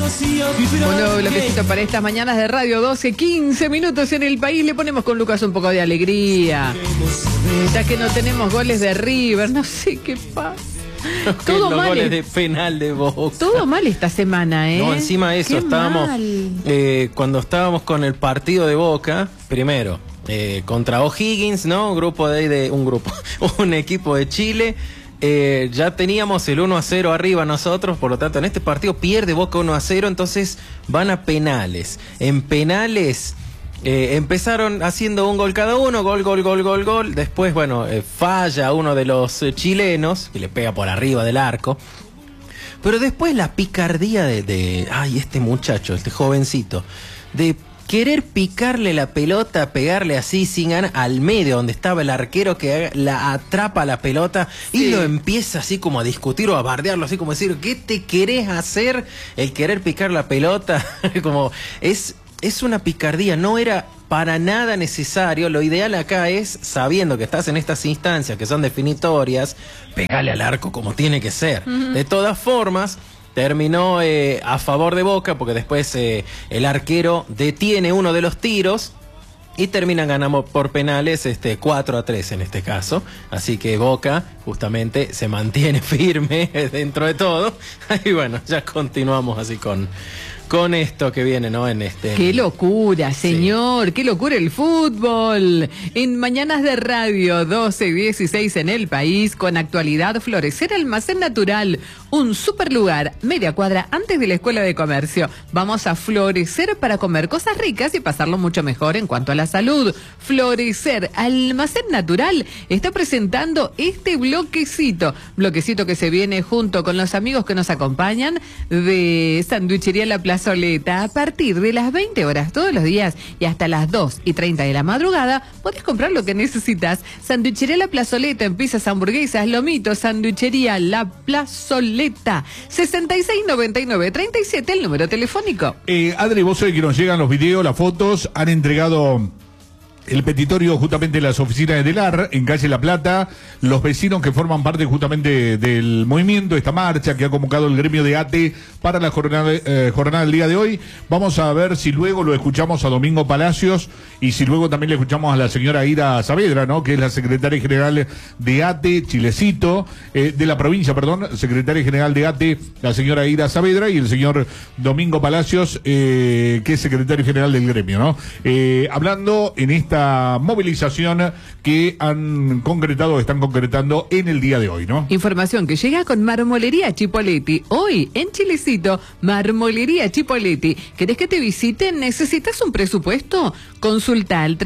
Bueno, bloquecito para estas mañanas de radio, 12, 15 minutos en el país. Le ponemos con Lucas un poco de alegría. Ya que no tenemos goles de River, no sé qué pasa. Todo los mal. Goles de penal de Boca. Todo mal esta semana, ¿eh? No, encima de eso qué estábamos. Cuando Estábamos con el partido de Boca, primero, contra O'Higgins, ¿no? Un equipo de Chile. Ya teníamos el 1-0 arriba nosotros, por lo tanto en este partido pierde Boca 1-0, entonces van a penales. En penales empezaron haciendo un gol cada uno, gol. Después, bueno, falla uno de los chilenos, que le pega por arriba del arco. Pero después la picardía de este muchacho, este jovencito, de querer picarle la pelota, pegarle así sin ganas al medio donde estaba el arquero, que la atrapa la pelota y lo empieza así como a discutir o a bardearlo, así como decir, ¿qué te querés hacer? El querer picar la pelota, como es una picardía, no era para nada necesario. Lo ideal acá es, sabiendo que estás en estas instancias que son definitorias, pegarle al arco como tiene que ser. De todas formas, terminó a favor de Boca, porque después el arquero detiene uno de los tiros y terminan ganando por penales 4-3 en este caso. Así que Boca justamente se mantiene firme dentro de todo. Y bueno, ya continuamos así con esto que viene, ¿no? ¡Qué locura, señor! Sí. ¡Qué locura el fútbol! En Mañanas de Radio, 12:16 en el país, con actualidad, Florecer Almacén Natural, un super lugar, media cuadra antes de la Escuela de Comercio. Vamos a florecer para comer cosas ricas y pasarlo mucho mejor en cuanto a la salud. Florecer Almacén Natural está presentando este bloquecito que se viene junto con los amigos que nos acompañan de Sanduichería La Plazoleta. A partir de las 20 horas todos los días y hasta las 2:30 de la madrugada podés comprar lo que necesitas. Sanduichería La Plazoleta en pizzas, hamburguesas, lomitos. Sanduichería La Plazoleta, 669937, el número telefónico. Adri, vos sabés que nos llegan los videos, las fotos, han entregado el petitorio justamente en las oficinas de Delar, en calle La Plata, los vecinos que forman parte justamente del movimiento, esta marcha que ha convocado el gremio de ATE para la jornada del día de hoy. Vamos a ver si luego lo escuchamos a Domingo Palacios y si luego también le escuchamos a la señora Ira Saavedra, ¿no? Que es la secretaria general de ATE, Chilecito, de la provincia, perdón, secretaria general de ATE, la señora Ira Saavedra, y el señor Domingo Palacios, que es secretario general del gremio, ¿no? Hablando en esta movilización que están concretando en el día de hoy, ¿no? Información que llega con Marmolería Chipoletti. Hoy en Chilecito, Marmolería Chipoletti. ¿Querés que te visiten? ¿Necesitas un presupuesto? Consulta al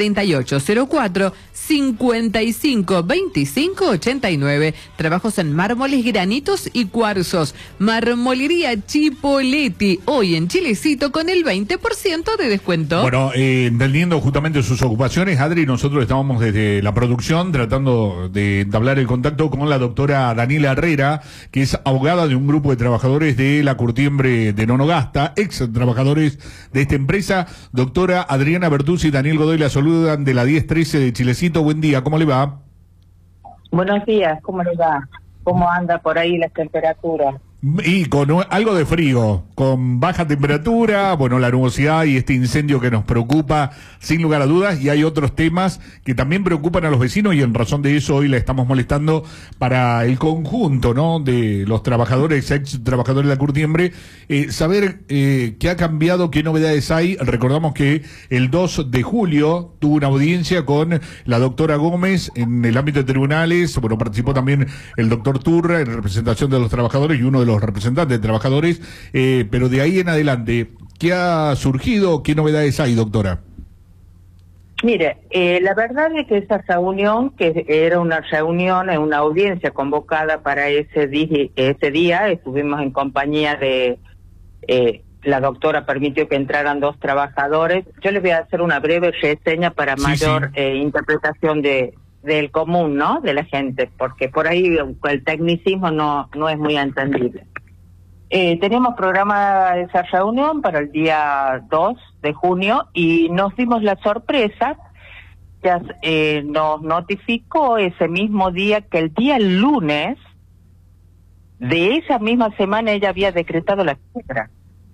3804-552589. Trabajos en mármoles, granitos y cuarzos. Marmolería Chipoletti. Hoy en Chilecito con el 20% de descuento. Bueno, entendiendo justamente sus ocupaciones, Adri, nosotros estábamos desde la producción tratando de entablar el contacto con la doctora Daniela Herrera, que es abogada de un grupo de trabajadores de la Curtiembre de Nonogasta, ex trabajadores de esta empresa. Doctora Adriana Bertuzzi y Daniel Godoy la saludan de la 1013 de Chilecito. Buen día, ¿cómo le va? Buenos días, ¿cómo le va? ¿Cómo anda por ahí las temperaturas? Y con algo de frío, con baja temperatura, bueno, la nubosidad y este incendio que nos preocupa sin lugar a dudas, y hay otros temas que también preocupan a los vecinos, y en razón de eso hoy la estamos molestando para el conjunto, ¿no?, de los trabajadores, ex trabajadores de la Curtiembre, saber qué ha cambiado, qué novedades hay. Recordamos que el 2 de julio tuvo una audiencia con la doctora Gómez en el ámbito de tribunales. Bueno, participó también el doctor Turra en representación de los trabajadores y uno de los representantes de trabajadores, pero de ahí en adelante, ¿qué ha surgido? ¿Qué novedades hay, doctora? Mire, la verdad es que esa reunión, que era una reunión, una audiencia convocada para ese día, estuvimos en compañía de, la doctora permitió que entraran 2 trabajadores. Yo les voy a hacer una breve reseña para mayor interpretación del común, ¿no?, de la gente, porque por ahí el tecnicismo no es muy entendible. Teníamos programada esa reunión para el día 2 de junio y nos dimos la sorpresa, ya nos notificó ese mismo día que el día lunes de esa misma semana ella había decretado la quiebra.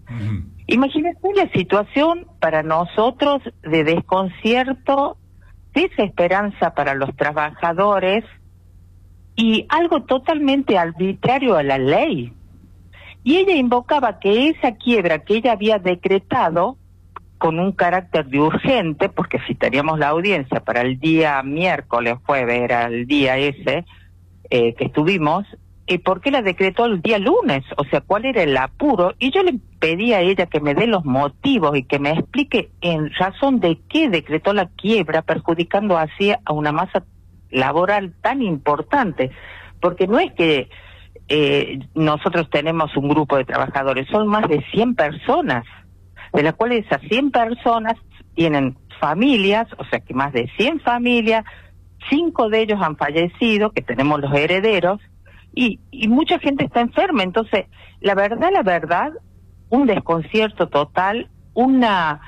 Imagínense la situación para nosotros de desconcierto, desesperanza para los trabajadores y algo totalmente arbitrario a la ley. Y ella invocaba que esa quiebra que ella había decretado con un carácter de urgente, porque si teníamos la audiencia para el día miércoles, jueves, era el día ese que estuvimos, ¿por qué la decretó el día lunes? O sea, ¿cuál era el apuro? Y yo le pedí a ella que me dé los motivos y que me explique en razón de qué decretó la quiebra, perjudicando así a una masa laboral tan importante. Porque no es que nosotros tenemos un grupo de trabajadores, son más de 100 personas, de las cuales esas 100 personas tienen familias, o sea que más de 100 familias, 5 de ellos han fallecido, que tenemos los herederos, y mucha gente está enferma. Entonces, la verdad, un desconcierto total, una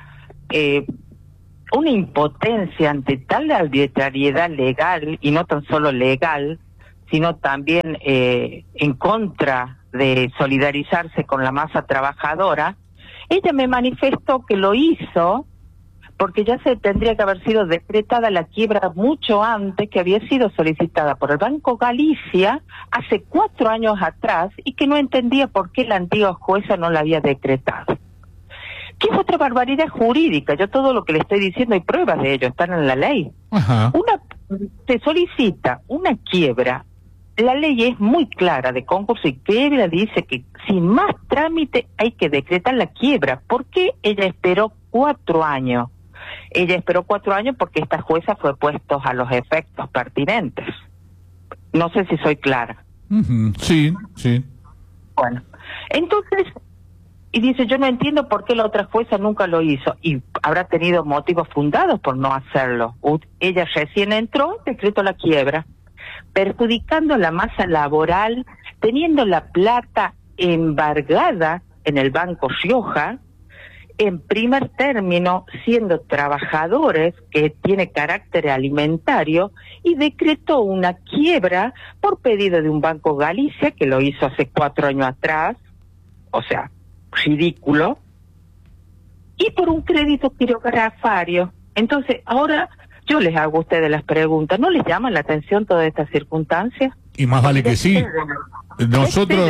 impotencia ante tal arbitrariedad legal, y no tan solo legal, sino también en contra de solidarizarse con la masa trabajadora. Ella me manifestó que lo hizo porque ya se tendría que haber sido decretada la quiebra mucho antes, que había sido solicitada por el Banco Galicia hace 4 años atrás, y que no entendía por qué la antigua jueza no la había decretado. Que es otra barbaridad jurídica. Yo todo lo que le estoy diciendo hay pruebas de ello, están en la ley. Ajá. Se solicita una quiebra. La ley es muy clara de concurso y quiebra, dice que sin más trámite hay que decretar la quiebra. ¿Por qué ella esperó 4 años? Ella esperó 4 años porque esta jueza fue puesta a los efectos pertinentes. No sé si soy clara. Sí. Bueno, entonces, y dice, yo no entiendo por qué la otra jueza nunca lo hizo, y habrá tenido motivos fundados por no hacerlo. Ella recién entró, decretó la quiebra, perjudicando la masa laboral, teniendo la plata embargada en el Banco Rioja, en primer término siendo trabajadores que tiene carácter alimentario, y decretó una quiebra por pedido de un Banco Galicia que lo hizo hace 4 años atrás, o sea, ridículo, y por un crédito quirografario. Entonces, ahora yo les hago a ustedes las preguntas, ¿no les llaman la atención todas estas circunstancias? Y más vale que sí. Nosotros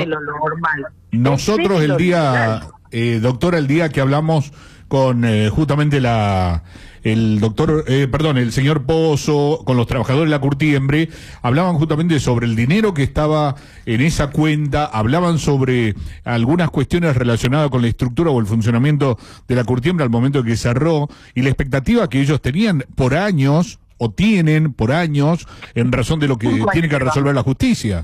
el día, doctora, el día que hablamos con justamente el señor Pozo, con los trabajadores de la Curtiembre, hablaban justamente sobre el dinero que estaba en esa cuenta, hablaban sobre algunas cuestiones relacionadas con la estructura o el funcionamiento de la Curtiembre al momento de que cerró, y la expectativa que ellos tenían por años, o tienen por años, en razón de lo que tiene que resolver la justicia.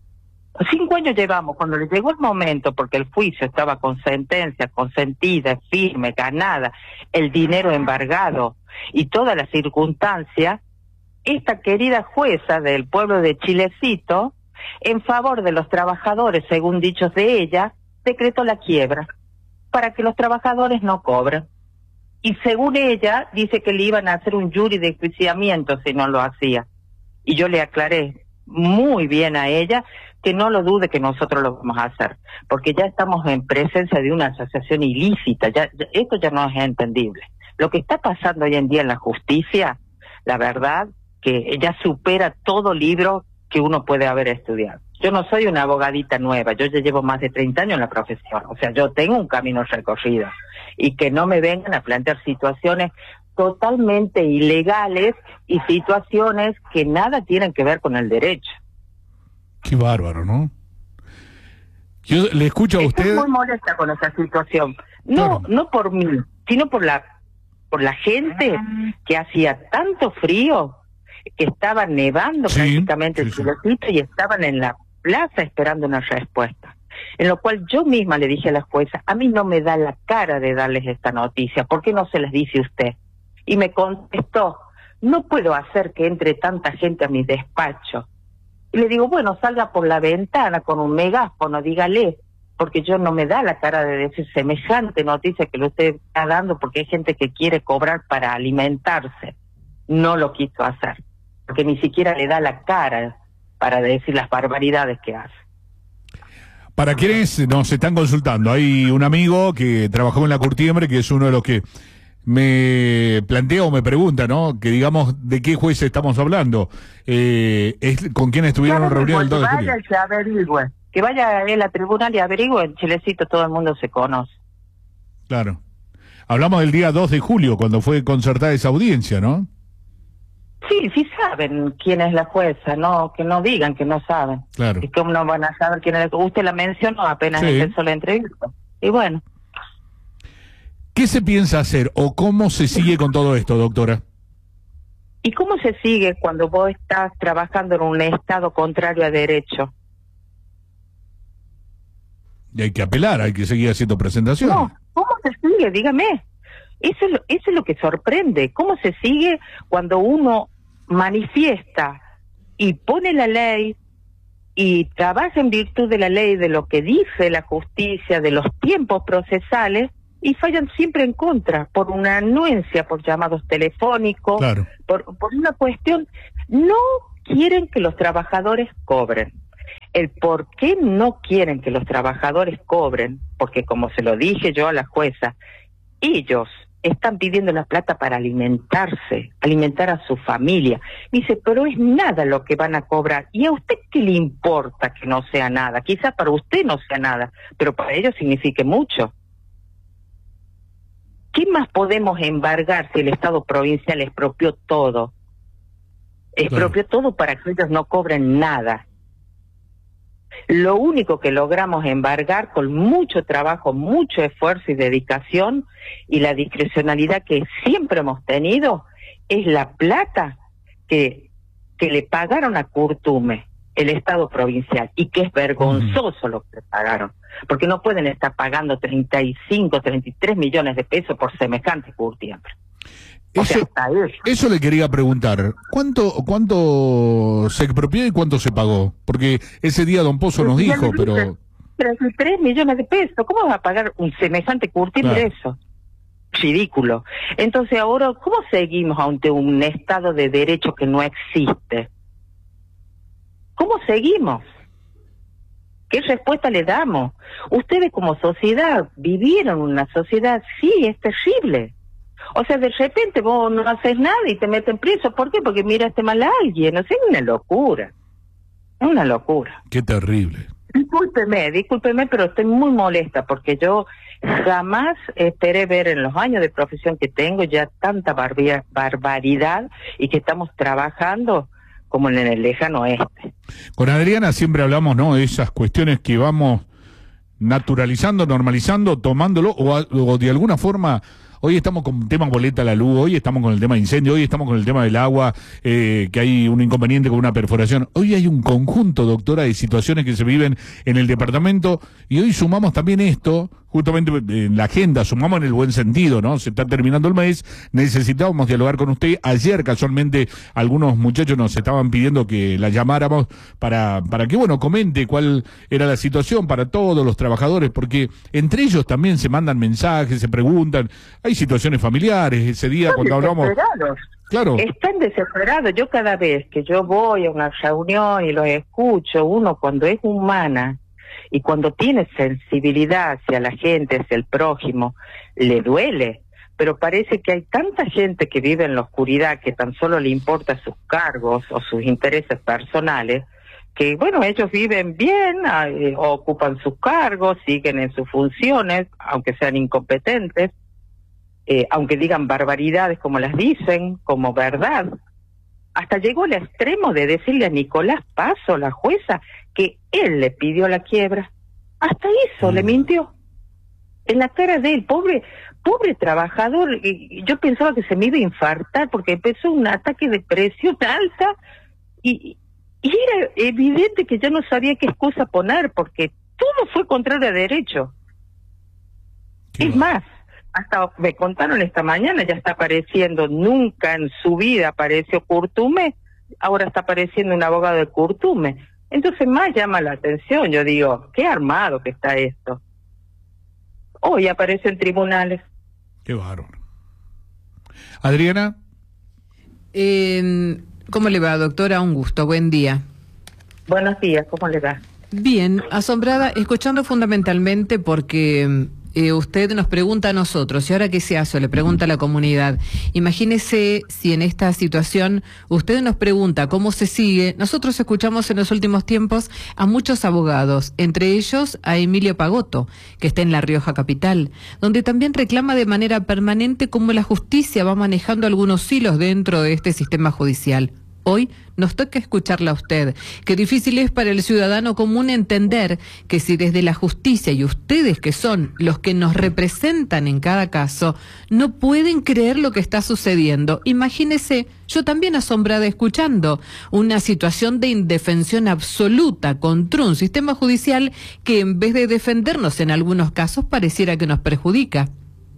5 años llevamos, cuando le llegó el momento, porque el juicio estaba con sentencia, consentida, firme, ganada, el dinero embargado y todas las circunstancias, esta querida jueza del pueblo de Chilecito, en favor de los trabajadores, según dichos de ella, decretó la quiebra, para que los trabajadores no cobren. Y según ella, dice que le iban a hacer un jury de enjuiciamiento si no lo hacía. Y yo le aclaré muy bien a ella que no lo dude que nosotros lo vamos a hacer, porque ya estamos en presencia de una asociación ilícita, esto ya no es entendible. Lo que está pasando hoy en día en la justicia, la verdad, que ya supera todo libro que uno puede haber estudiado. Yo no soy una abogadita nueva, yo ya llevo más de 30 años en la profesión, o sea, yo tengo un camino recorrido, y que no me vengan a plantear situaciones totalmente ilegales y situaciones que nada tienen que ver con el derecho. Qué bárbaro, ¿no? Yo le escucho a usted. Estoy muy molesta con esa situación. No, claro. No por mí, sino por la gente que hacía tanto frío, que estaba nevando prácticamente el Chilecito, y estaban en la plaza esperando una respuesta. En lo cual yo misma le dije a la jueza, a mí no me da la cara de darles esta noticia, ¿por qué no se las dice usted? Y me contestó, no puedo hacer que entre tanta gente a mi despacho. Y le digo, bueno, salga por la ventana con un megáfono, dígale, porque yo no me da la cara de decir semejante noticia que lo usted está dando, porque hay gente que quiere cobrar para alimentarse. No lo quiso hacer, porque ni siquiera le da la cara para decir las barbaridades que hace. Para quienes nos están consultando, hay un amigo que trabajó en la Curtiembre, que es uno de los que me plantea o me pregunta, ¿no? Que digamos, ¿de qué juez estamos hablando? Es con quién estuvieron en reunión el 2 de julio. Que vaya él a tribunal y averigüe, en Chilecito todo el mundo se conoce. Claro. Hablamos del día 2 de julio, cuando fue concertada esa audiencia, ¿no? Sí, sí saben quién es la jueza, no que no digan que no saben. Claro. Y cómo no van a saber quién es. Usted la mencionó apenas empezó la entrevista. Y bueno. ¿Qué se piensa hacer o cómo se sigue con todo esto, doctora? ¿Y cómo se sigue cuando vos estás trabajando en un estado contrario a derecho? Y hay que apelar, hay que seguir haciendo presentaciones. No, ¿cómo se sigue? Dígame. Eso es lo que sorprende. ¿Cómo se sigue cuando uno manifiesta y pone la ley y trabaja en virtud de la ley, de lo que dice la justicia, de los tiempos procesales, y fallan siempre en contra, por una anuencia, por llamados telefónicos, claro, por una cuestión? No quieren que los trabajadores cobren. El por qué no quieren que los trabajadores cobren, porque como se lo dije yo a la jueza, ellos están pidiendo la plata para alimentarse, alimentar a su familia. Dice, pero es nada lo que van a cobrar. ¿Y a usted qué le importa que no sea nada? Quizás para usted no sea nada, pero para ellos signifique mucho. ¿Qué más podemos embargar si el Estado provincial expropió todo? Expropió todo para que ellos no cobren nada. Lo único que logramos embargar con mucho trabajo, mucho esfuerzo y dedicación, y la discrecionalidad que siempre hemos tenido, es la plata que le pagaron a Curtume, el Estado provincial, y que es vergonzoso lo que le pagaron, porque no pueden estar pagando 35, 33 millones de pesos por semejante curtiembre. Eso le quería preguntar. ¿Cuánto se expropió y cuánto se pagó? Porque ese día don Pozo nos dijo, pero... 33 millones de pesos. ¿Cómo va a pagar un semejante curtiembre eso? Ridículo. Entonces ahora, ¿cómo seguimos ante un Estado de Derecho que no existe? ¿Cómo seguimos? ¿Qué respuesta le damos? Ustedes como sociedad vivieron una sociedad, sí, es terrible. O sea, de repente vos no haces nada y te meten preso. ¿Por qué? Porque miraste mal a alguien. O sea, es una locura. Es una locura. Qué terrible. Discúlpeme, pero estoy muy molesta porque yo jamás esperé ver en los años de profesión que tengo ya tanta barbaridad y que estamos trabajando como en el lejano oeste. Con Adriana siempre hablamos, ¿no?, de esas cuestiones que vamos naturalizando, normalizando, tomándolo o de alguna forma. Hoy estamos con el tema boleta a la luz, hoy estamos con el tema de incendio, hoy estamos con el tema del agua, que hay un inconveniente con una perforación. Hoy hay un conjunto, doctora, de situaciones que se viven en el departamento, y hoy sumamos también esto, justamente en la agenda, sumamos en el buen sentido, ¿no? Se está terminando el mes, necesitábamos dialogar con usted. Ayer, casualmente, algunos muchachos nos estaban pidiendo que la llamáramos para que, bueno, comente cuál era la situación para todos los trabajadores, porque entre ellos también se mandan mensajes, se preguntan. Hay situaciones familiares, ese día cuando hablamos... Claro. Están desesperados. Yo cada vez que yo voy a una reunión y los escucho, uno cuando es humana y cuando tiene sensibilidad hacia la gente, hacia el prójimo, le duele. Pero parece que hay tanta gente que vive en la oscuridad que tan solo le importa sus cargos o sus intereses personales, que bueno, ellos viven bien, ocupan sus cargos, siguen en sus funciones, aunque sean incompetentes. Aunque digan barbaridades como las dicen, como verdad. Hasta llegó al extremo de decirle a Nicolás Paso, la jueza, que él le pidió la quiebra. Hasta eso le mintió. En la cara de él, pobre trabajador. Yo pensaba que se me iba a infartar porque empezó un ataque de presión alta y era evidente que yo no sabía qué excusa poner porque todo fue contrario a derecho. Es más, hasta me contaron esta mañana, ya está apareciendo, nunca en su vida apareció Curtume, ahora está apareciendo un abogado de Curtume. Entonces más llama la atención, yo digo, qué armado que está esto. Hoy aparece en tribunales. Qué bárbaro. Adriana. ¿Cómo le va, doctora? Un gusto, buen día. Buenos días, ¿cómo le va? Bien, asombrada, escuchando fundamentalmente porque usted nos pregunta a nosotros, ¿y ahora qué se hace? Le pregunta a la comunidad. Imagínese si en esta situación usted nos pregunta cómo se sigue. Nosotros escuchamos en los últimos tiempos a muchos abogados, entre ellos a Emilio Pagotto, que está en La Rioja capital, donde también reclama de manera permanente cómo la justicia va manejando algunos hilos dentro de este sistema judicial. Hoy nos toca escucharla a usted. Qué difícil es para el ciudadano común entender que si desde la justicia y ustedes que son los que nos representan en cada caso, no pueden creer lo que está sucediendo. Imagínese, yo también asombrada escuchando, una situación de indefensión absoluta contra un sistema judicial que en vez de defendernos en algunos casos pareciera que nos perjudica.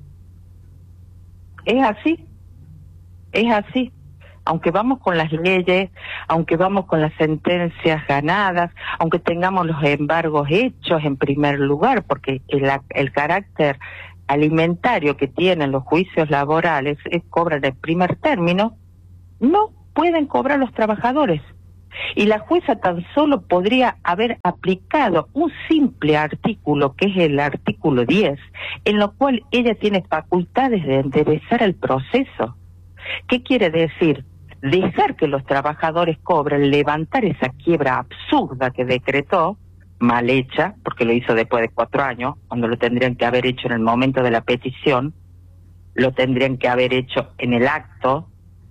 Es así, es así. Aunque vamos con las leyes, aunque vamos con las sentencias ganadas, aunque tengamos los embargos hechos en primer lugar, porque el carácter alimentario que tienen los juicios laborales es cobrar el primer término, no pueden cobrar los trabajadores. Y la jueza tan solo podría haber aplicado un simple artículo, que es el artículo 10, en lo cual ella tiene facultades de enderezar el proceso. ¿Qué quiere decir? Dejar que los trabajadores cobren, levantar esa quiebra absurda que decretó, mal hecha, porque lo hizo después de 4 años, cuando lo tendrían que haber hecho en el momento de la petición, lo tendrían que haber hecho en el acto,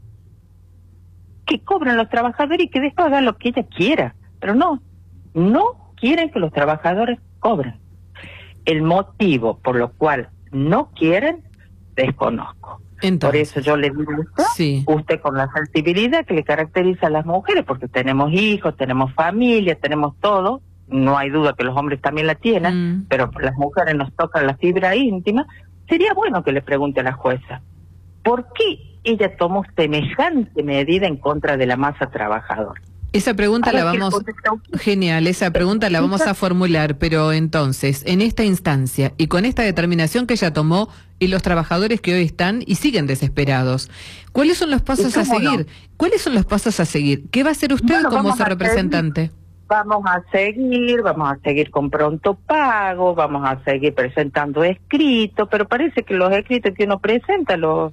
que cobren los trabajadores y que después hagan lo que ella quiera, pero no quieren que los trabajadores cobren. El motivo por lo cual no quieren, desconozco. Entonces, por eso yo le digo a usted, sí, usted con la sensibilidad que le caracteriza a las mujeres, porque tenemos hijos, tenemos familia, tenemos todo, no hay duda que los hombres también la tienen, pero las mujeres nos tocan la fibra íntima, sería bueno que le pregunte a la jueza, ¿por qué ella tomó semejante medida en contra de la masa trabajadora? Esa pregunta la vamos, genial, esa pregunta la vamos a formular, pero entonces, en esta instancia y con esta determinación que ella tomó y los trabajadores que hoy están y siguen desesperados, ¿cuáles son los pasos a seguir? ¿Cuáles son los pasos a seguir? ¿Qué va a hacer usted como su representante? Vamos a seguir con pronto pago, vamos a seguir presentando escritos, pero parece que los escritos que uno presenta, lo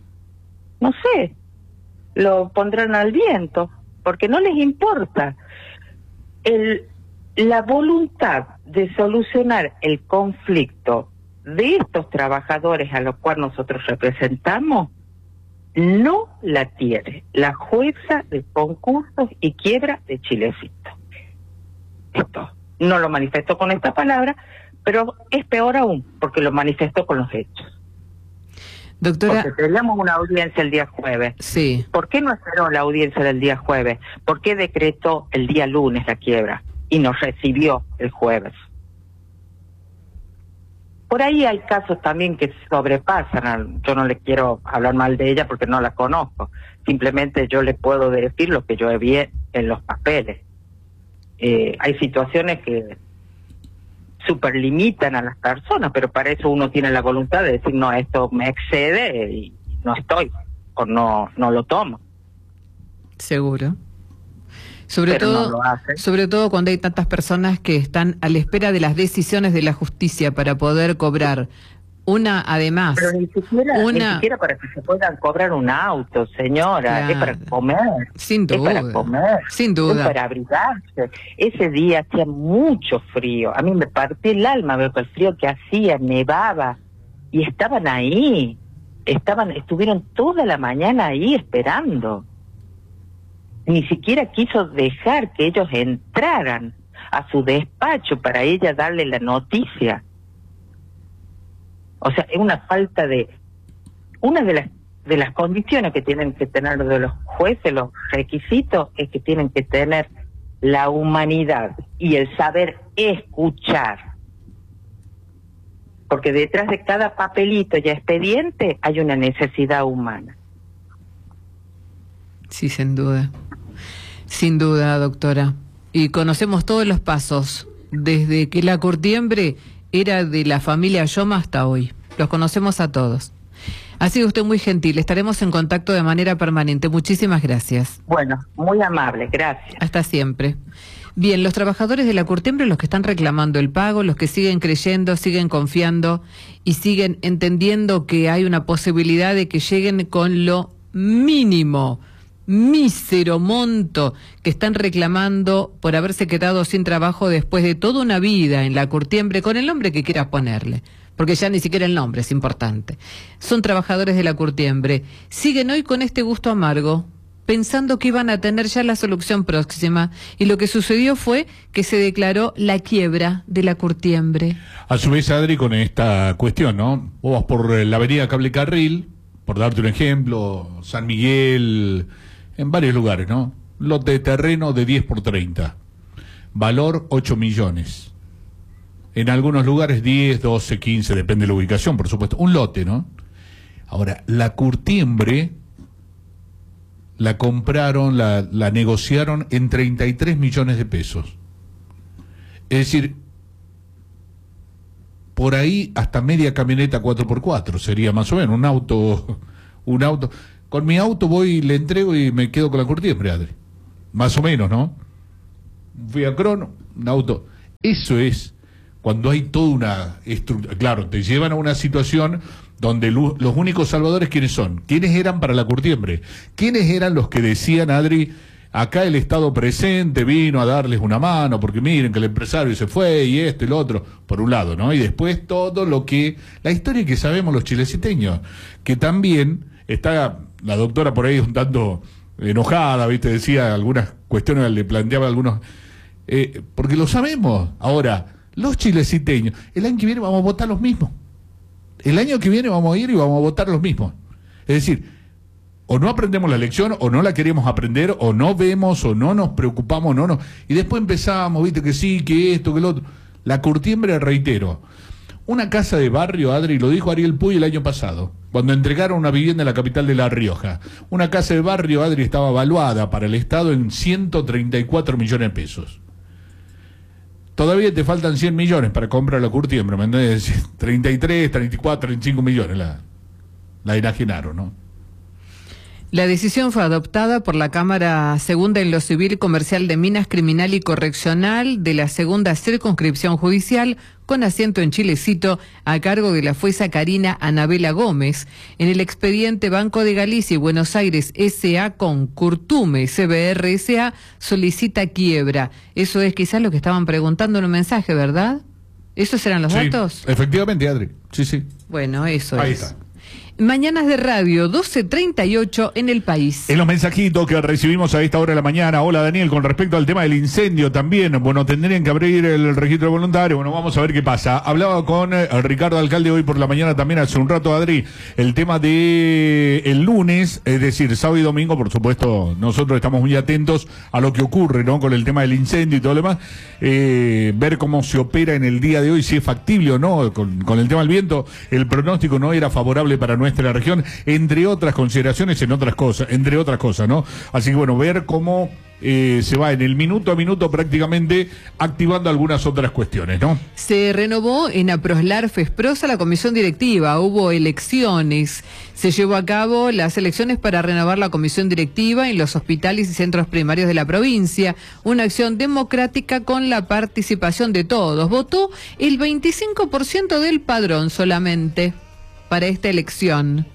pondrán al viento, porque no les importa. La voluntad de solucionar el conflicto de estos trabajadores a los cuales nosotros representamos, no la tiene la jueza de concursos y quiebra de Chilecito. Esto no lo manifestó con esta palabra, pero es peor aún, porque lo manifestó con los hechos. Doctora, porque teníamos una audiencia el día jueves. Sí. ¿Por qué no esperó la audiencia del día jueves? ¿Por qué decretó el día lunes la quiebra y nos recibió el jueves? Por ahí hay casos también que sobrepasan. Yo no le quiero hablar mal de ella porque no la conozco. Simplemente yo le puedo decir lo que yo vi en los papeles. Hay situaciones que superlimitan a las personas, pero para eso uno tiene la voluntad de decir, no, esto me excede y no estoy, o no lo tomo. Seguro. Sobre todo cuando hay tantas personas que están a la espera de las decisiones de la justicia para poder cobrar. Además... Pero ni siquiera para que se puedan cobrar un auto, señora, claro. Es para comer. Sin duda. Es para comer. Sin duda. Es para abrigarse. Ese día hacía mucho frío. A mí me partí el alma ver el frío que hacía, nevaba. Y estaban ahí. Estuvieron toda la mañana ahí esperando. Ni siquiera quiso dejar que ellos entraran a su despacho para ella darle la noticia. O sea, es una falta de... Una de las condiciones que tienen que tener de los jueces, los requisitos, es que tienen que tener la humanidad y el saber escuchar. Porque detrás de cada papelito y expediente hay una necesidad humana. Sí, sin duda. Sin duda, doctora. Y conocemos todos los pasos, desde que la curtiembre era de la familia Yoma hasta hoy. Los conocemos a todos. Ha sido usted muy gentil, estaremos en contacto de manera permanente. Muchísimas gracias. Bueno, muy amable, gracias. Hasta siempre. Bien, los trabajadores de la Curtiembre, los que están reclamando el pago, los que siguen creyendo, siguen confiando y siguen entendiendo que hay una posibilidad de que lleguen con lo mínimo, mísero monto que están reclamando por haberse quedado sin trabajo después de toda una vida en la Curtiembre, con el nombre que quieras ponerle, porque ya ni siquiera el nombre es importante. Son trabajadores de la Curtiembre. Siguen hoy con este gusto amargo, pensando que iban a tener ya la solución próxima, y lo que sucedió fue que se declaró la quiebra de la Curtiembre. A su vez, Adri, con esta cuestión, ¿no? Vos vas por la avenida Cable Carril, por darte un ejemplo, San Miguel, en varios lugares, ¿no? Lote de terreno de 10 por 30, valor 8 millones. En algunos lugares 10, 12, 15, depende de la ubicación, por supuesto. Un lote, ¿no? Ahora, la Curtiembre la compraron, la negociaron en 33 millones de pesos. Es decir, por ahí hasta media camioneta 4x4 sería más o menos, un auto. Con mi auto voy, le entrego y me quedo con la Curtiembre, Adri. Más o menos, ¿no? Fui a Crono, un auto. Eso es cuando hay toda una estructura. Claro, te llevan a una situación donde los únicos salvadores, ¿quiénes son? ¿Quiénes eran para la Curtiembre? ¿Quiénes eran los que decían, Adri, acá el Estado presente vino a darles una mano, porque miren que el empresario se fue y esto y lo otro, por un lado, ¿no? Y después todo lo que, la historia que sabemos los chileciteños, que también está la doctora por ahí un tanto enojada, ¿viste? Decía algunas cuestiones, le planteaba algunos, porque lo sabemos. Ahora, los chileciteños, el año que viene vamos a votar los mismos. El año que viene vamos a ir y vamos a votar los mismos. Es decir, o no aprendemos la lección, o no la queremos aprender, o no vemos, o no nos preocupamos, y después empezamos, viste, que sí, que esto, que lo otro. La Curtiembre, reitero, una casa de barrio, Adri, lo dijo Ariel Puy el año pasado, cuando entregaron una vivienda en la capital de La Rioja. Una casa de barrio, Adri, estaba evaluada para el Estado en 134 millones de pesos. Todavía te faltan 100 millones para comprar la Curtiembre, ¿me entendés? 33, 34, 35 millones la enajenaron, ¿no? La decisión fue adoptada por la Cámara Segunda en lo Civil, Comercial de Minas, Criminal y Correccional de la Segunda Circunscripción Judicial, con asiento en Chilecito, a cargo de la jueza Karina Anabela Gómez. En el expediente Banco de Galicia y Buenos Aires S.A. con Curtume CBR S.A. solicita quiebra. Eso es quizás lo que estaban preguntando en un mensaje, ¿verdad? ¿Esos eran los datos? Efectivamente, Adri. Sí. Bueno, eso ahí es. Está. Mañanas de Radio, 12:38 en El País. En los mensajitos que recibimos a esta hora de la mañana, hola Daniel, con respecto al tema del incendio también, bueno, tendrían que abrir el registro voluntario, bueno, vamos a ver qué pasa. Hablaba con Ricardo Alcalde hoy por la mañana también, hace un rato, Adri, el tema de el lunes, es decir, sábado y domingo, por supuesto, nosotros estamos muy atentos a lo que ocurre, ¿no? Con el tema del incendio y todo lo demás, ver cómo se opera en el día de hoy, si es factible o no, con el tema del viento, el pronóstico no era favorable para nuestra región, entre otras consideraciones, entre otras cosas, ¿no? Así que bueno, ver cómo se va en el minuto a minuto prácticamente activando algunas otras cuestiones, ¿no? Se renovó en Aproslar Fesprosa la comisión directiva, hubo elecciones, se llevó a cabo las elecciones para renovar la comisión directiva en los hospitales y centros primarios de la provincia, una acción democrática con la participación de todos. Votó el 25% del padrón solamente para esta elección.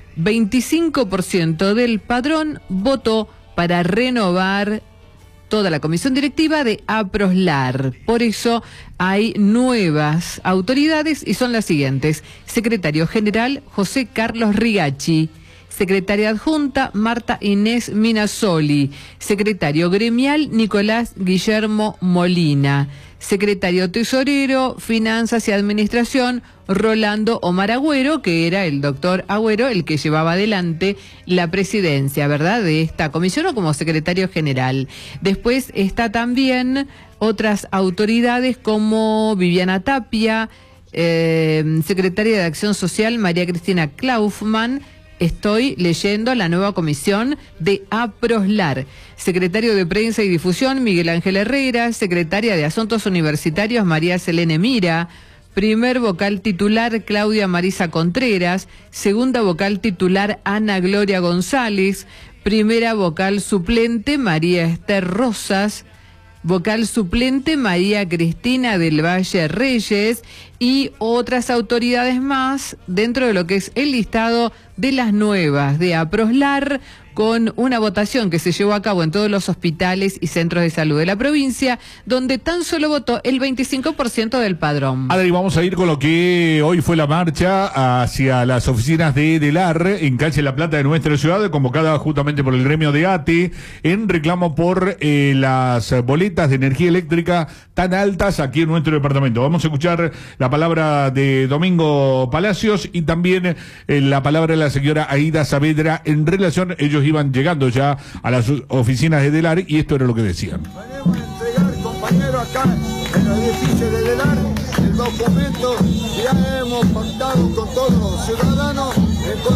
25% del padrón votó para renovar toda la comisión directiva de Aproslar. Por eso hay nuevas autoridades y son las siguientes: secretario general José Carlos Rigachi, secretaria adjunta Marta Inés Minasoli, secretario gremial Nicolás Guillermo Molina, secretario tesorero, finanzas y administración Rolando Omar Agüero, que era el doctor Agüero el que llevaba adelante la presidencia, ¿verdad?, de esta comisión, o como secretario general. Después está también otras autoridades como Viviana Tapia, secretaria de Acción Social María Cristina Klaufman. Estoy leyendo la nueva comisión de Aproslar. Secretario de Prensa y Difusión Miguel Ángel Herrera, secretaria de Asuntos Universitarios María Selene Mira, Primer vocal titular, Claudia Marisa Contreras. Segunda vocal titular, Ana Gloria González. Primera vocal suplente, María Esther Rosas. Vocal suplente, María Cristina del Valle Reyes. Y otras autoridades más dentro de lo que es el listado de las nuevas de APROSLAR, con una votación que se llevó a cabo en todos los hospitales y centros de salud de la provincia, donde tan solo votó el 25% del padrón. Adri, vamos a ir con lo que hoy fue la marcha hacia las oficinas de DELAR en calle La Plata de nuestra ciudad, convocada justamente por el gremio de ATE, en reclamo por las boletas de energía eléctrica tan altas aquí en nuestro departamento. Vamos a escuchar la palabra de Domingo Palacios y también la palabra de la señora Aida Saavedra en relación, ellos iban llegando ya a las oficinas de DELAR y esto era lo que decían. Venimos a entregar, compañeros, acá en el edificio de DELAR el documento que ya hemos pactado con todos los ciudadanos.